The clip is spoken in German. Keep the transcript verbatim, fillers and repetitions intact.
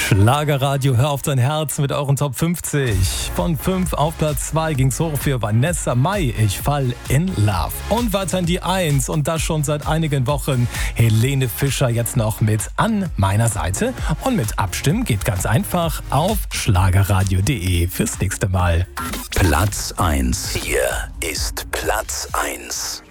Schlagerradio, hör auf dein Herz mit euren Top fünfzig. Von fünf auf Platz zwei ging's hoch für Vanessa Mai, Ich fall in Love. Und weiter in die eins und das schon seit einigen Wochen. Helene Fischer jetzt noch mit An meiner Seite. Und mit Abstimmen geht ganz einfach auf schlagerradio punkt de fürs nächste Mal. Platz eins. Hier ist Platz eins.